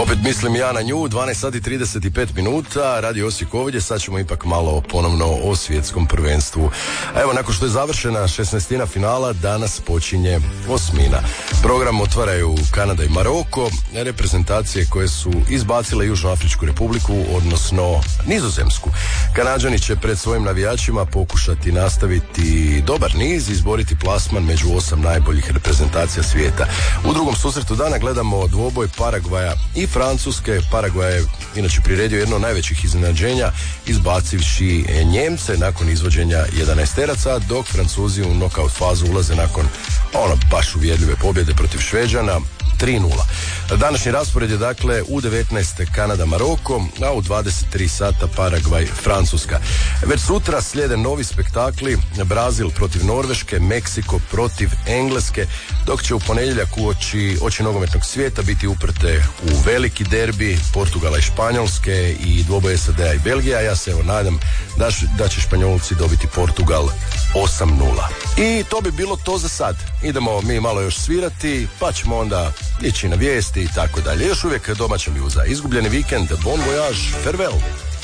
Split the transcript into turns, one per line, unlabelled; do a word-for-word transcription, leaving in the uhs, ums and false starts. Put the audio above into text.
Opet mislim ja na nju, dvanaest sati trideset pet minuta, Radio Osijek ovdje, sad ćemo ipak malo ponovno o svjetskom prvenstvu. Evo, nakon što je završena šesnaestina finala, danas počinje osmina. Program otvaraju Kanada i Maroko, reprezentacije koje su izbacile Južnoafričku republiku, odnosno Nizozemsku. Kanađani će pred svojim navijačima pokušati nastaviti dobar niz, izboriti plasman među osam najboljih reprezentacija svijeta. U drugom susretu dana gledamo dvoboj Paragvaja i Francuske. Paragvaj je inače priredio jedno od najvećih iznenađenja, izbacivši Njemce nakon izvođenja jedanaesteraca, dok Francuzi u nokaut fazu ulaze nakon ono baš uvjerljive pobjede protiv Šveđana tri nula. Današnji raspored je dakle u devetnaest Kanada Maroko, a u dvadeset tri sata Paragvaj Francuska. Već sutra slijede novi spektakli, Brazil protiv Norveške, Meksiko protiv Engleske, dok će u ponedjeljak uoči oči nogometnog svijeta biti uprte u veliki derbi Portugala i Španjolske i dvoboj S A D-a i Belgija. Ja se evo nadam da, da će Španjolci dobiti Portugal osam nula. I to bi bilo to za sad. Idemo mi malo još svirati, pa ćemo onda ići na vijesti i tako dalje. Još uvijek domaća mjuza. Izgubljeni vikend, bon voyage, farewell.